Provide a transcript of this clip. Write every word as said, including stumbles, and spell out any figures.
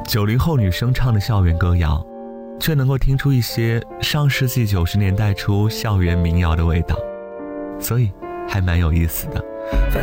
九零后女生唱的校园歌谣，却能够听出一些上世纪九十年代初校园民谣的味道，所以还蛮有意思的。 反